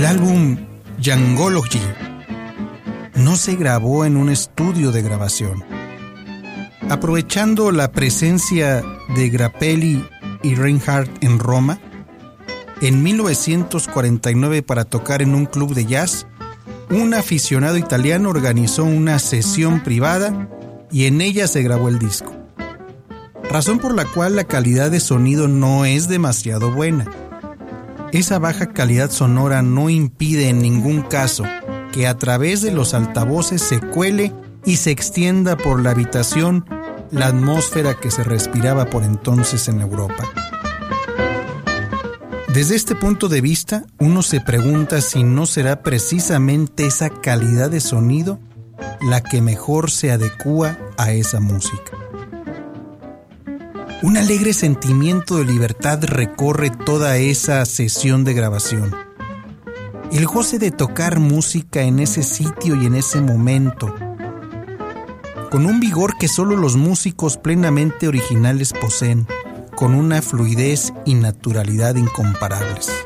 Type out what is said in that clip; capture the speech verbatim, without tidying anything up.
El álbum Jangology no se grabó en un estudio de grabación. Aprovechando la presencia de Grappelli y Reinhardt en Roma, en mil novecientos cuarenta y nueve, para tocar en un club de jazz, un aficionado italiano organizó una sesión privada y en ella se grabó el disco. Razón por la cual la calidad de sonido no es demasiado buena. Esa baja calidad sonora no impide en ningún caso que a través de los altavoces se cuele y se extienda por la habitación la atmósfera que se respiraba por entonces en Europa. Desde este punto de vista, uno se pregunta si no será precisamente esa calidad de sonido la que mejor se adecúa a esa música. Un alegre sentimiento de libertad recorre toda esa sesión de grabación. El goce de tocar música en ese sitio y en ese momento, con un vigor que solo los músicos plenamente originales poseen, con una fluidez y naturalidad incomparables.